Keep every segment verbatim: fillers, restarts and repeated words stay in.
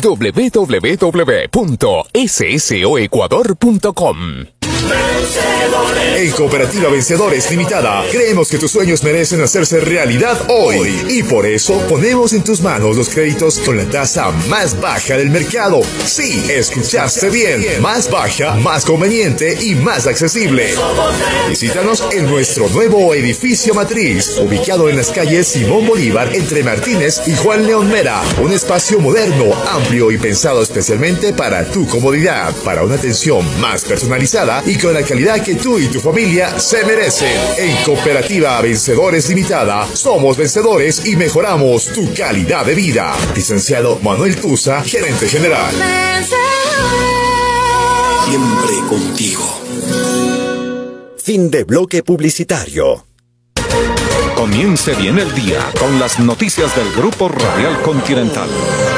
w w w punto s s o ecuador punto com. En Cooperativa Vencedores Limitada, creemos que tus sueños merecen hacerse realidad hoy. Y por eso ponemos en tus manos los créditos con la tasa más baja del mercado. Sí, escuchaste bien. Más baja, más conveniente y más accesible. Visítanos en nuestro nuevo edificio matriz, ubicado en las calles Simón Bolívar, entre Martínez y Juan León Mera. Un espacio moderno, amplio y pensado especialmente para tu comodidad, para una atención más personalizada y con la calidad que tú y tu familia se merecen. En Cooperativa Vencedores Limitada, somos vencedores y mejoramos tu calidad de vida. Licenciado Manuel Tusa, gerente general. Siempre contigo. Fin de bloque publicitario. Comience bien el día con las noticias del Grupo Radial Continental.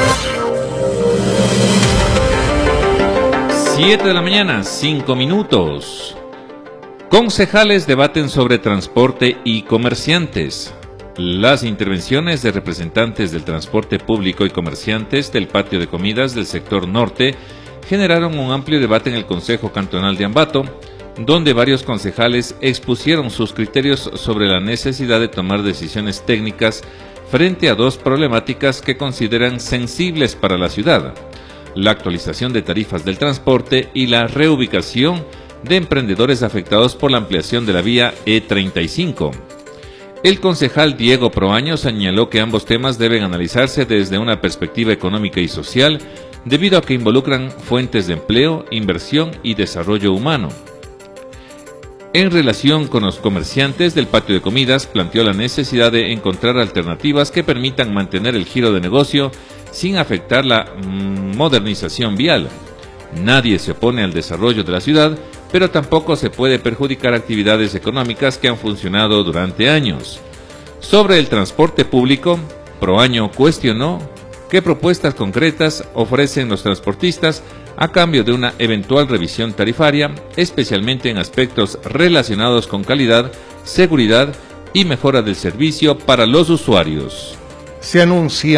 siete de la mañana, cinco minutos. Concejales debaten sobre transporte y comerciantes. Las intervenciones de representantes del transporte público y comerciantes del patio de comidas del sector norte generaron un amplio debate en el Consejo Cantonal de Ambato, donde varios concejales expusieron sus criterios sobre la necesidad de tomar decisiones técnicas frente a dos problemáticas que consideran sensibles para la ciudad: la actualización de tarifas del transporte y la reubicación de emprendedores afectados por la ampliación de la vía E treinta y cinco. El concejal Diego Proaño señaló que ambos temas deben analizarse desde una perspectiva económica y social, debido a que involucran fuentes de empleo, inversión y desarrollo humano. En relación con los comerciantes del patio de comidas, planteó la necesidad de encontrar alternativas que permitan mantener el giro de negocio sin afectar la mm, modernización vial. Nadie se opone al desarrollo de la ciudad, pero tampoco se puede perjudicar actividades económicas que han funcionado durante años. Sobre el transporte público, Proaño cuestionó qué propuestas concretas ofrecen los transportistas a cambio de una eventual revisión tarifaria, especialmente en aspectos relacionados con calidad, seguridad y mejora del servicio para los usuarios. Se anuncia